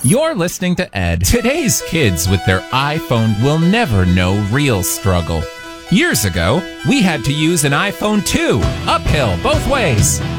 You're listening to Ed. Today's kids with their iPhone will never know real struggle. Years ago, we had to use an iPhone 2, uphill both ways.